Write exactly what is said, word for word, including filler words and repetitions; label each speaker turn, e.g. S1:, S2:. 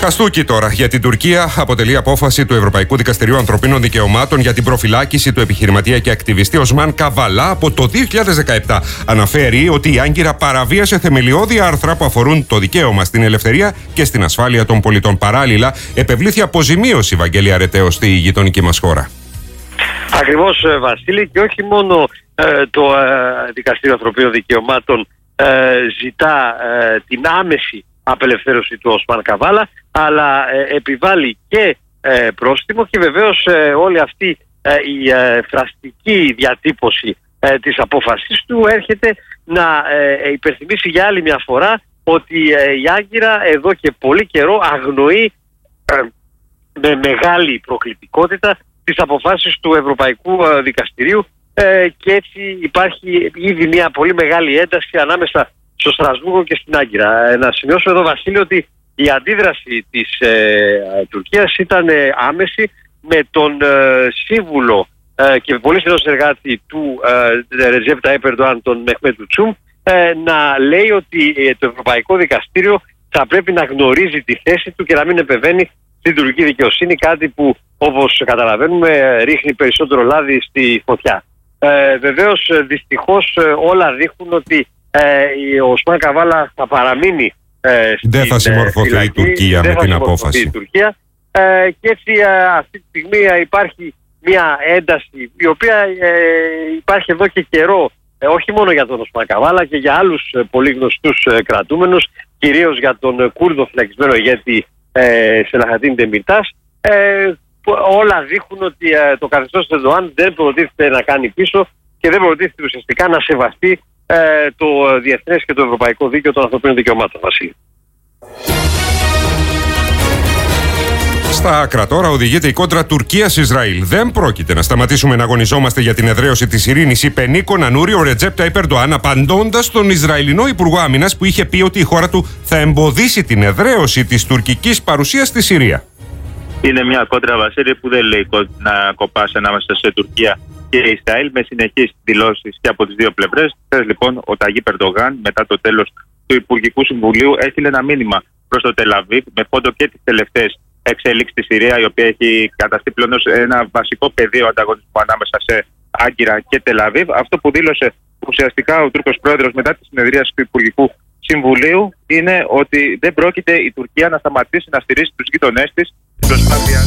S1: Χαστούκι τώρα. Για την Τουρκία αποτελεί απόφαση του Ευρωπαϊκού Δικαστηρίου Ανθρωπίνων Δικαιωμάτων για την προφυλάκηση του επιχειρηματία και ακτιβιστή Οσμάν Καβαλά από το δύο χιλιάδες δεκαεπτά. Αναφέρει ότι η Άγκυρα παραβίασε θεμελιώδη άρθρα που αφορούν το δικαίωμα στην ελευθερία και στην ασφάλεια των πολιτών. Παράλληλα, επευλήθη αποζημίωση, Βαγγέλη Αρετέο, στη γειτονική μας χώρα.
S2: Ακριβώς, Βασίλη, και όχι μόνο ε, το ε, Δικαστήριο Ανθρωπίνων Δικαιωμάτων ε, ζητά ε, την άμεση απελευθέρωση του Οσμάν Καβάλα, αλλά ε, επιβάλλει και ε, πρόστιμο, και βεβαίως ε, όλη αυτή ε, η ε, φραστική διατύπωση ε, της απόφασης του έρχεται να ε, υπενθυμίσει για άλλη μια φορά ότι ε, η Άγκυρα εδώ και πολύ καιρό αγνοεί ε, με μεγάλη προκλητικότητα τις αποφάσεις του Ευρωπαϊκού ε, Δικαστηρίου, ε, και έτσι υπάρχει ήδη μια πολύ μεγάλη ένταση ανάμεσα στο Στρασβούργο και στην Άγκυρα. Ε, να σημειώσω εδώ, Βασίλη, ότι η αντίδραση της ε, Τουρκίας ήταν ε, άμεση, με τον ε, σύμβουλο ε, και πολύ στενό συνεργάτη του ε, Ρετζέπ Ταγιπ Ερντογάν, τον Μεχμέτ Κουτσούμ, ε, να λέει ότι ε, το Ευρωπαϊκό Δικαστήριο θα πρέπει να γνωρίζει τη θέση του και να μην επεμβαίνει στην τουρκική δικαιοσύνη, κάτι που, όπως καταλαβαίνουμε, ρίχνει περισσότερο λάδι στη φωτιά. Ε, βεβαίως, δυστυχώς, όλα δείχνουν ότι ε, ο Οσμάν Καβάλα θα παραμείνει ε, στην,
S1: δεν θα συμμορφωθεί η Τουρκία με την απόφαση.
S2: Η Τουρκία, ε, και έτσι ε, αυτή τη στιγμή ε, υπάρχει μια ένταση η οποία ε, υπάρχει εδώ και καιρό, ε, όχι μόνο για τον Οσμάν Καβάλα και για άλλους ε, πολύ γνωστούς ε, κρατούμενους, κυρίως για τον ε, Κούρδο φυλακισμένο ηγέτη ε, Σελαχαντίν Ντεμιρτάς. Ε, όλα δείχνουν ότι ε, το καθεστώς του Ερντογάν δεν προτίθεται να κάνει πίσω και δεν προτίθεται ουσιαστικά να σεβαστεί ε, το διεθνές και το ευρωπαϊκό δίκαιο των ανθρωπίνων δικαιωμάτων, Βασίλη.
S1: Στα άκρα τώρα οδηγείται η κόντρα Τουρκίας-Ισραήλ. Δεν πρόκειται να σταματήσουμε να αγωνιζόμαστε για την εδραίωση της ειρήνης, είπε Νίκο Νανούρη ο Ρετζέπ Ταγιπ Ερντογάν, απαντώντας στον Ισραηλινό Υπουργό Άμυνας που είχε πει ότι η χώρα του θα εμποδίσει την εδραίωση της τουρκικής παρουσίας στη Συρία.
S3: Είναι μια κόντρα, Βασίλη, που δεν λέει να κοπάσει ανάμεσα σε Τουρκία και Ισραήλ, με συνεχείς δηλώσεις και από τις δύο πλευρές. Χθες, λοιπόν, ο Ταγιπ Ερντογάν, μετά το τέλος του Υπουργικού Συμβουλίου, έστειλε ένα μήνυμα προς το Τελαβίβ με φόντο και τις τελευταίες εξέλιξεις στη Συρία, η οποία έχει καταστεί πλέον ως ένα βασικό πεδίο ανταγωνισμού ανάμεσα σε Άγκυρα και Τελαβίβ. Αυτό που δήλωσε ουσιαστικά ο Τούρκος πρόεδρος μετά τη συνεδρίαση του Υπουργικού Συμβουλίου είναι ότι δεν πρόκειται η Τουρκία να σταματήσει να στηρίζει τους γείτονές της στην προσπάθεια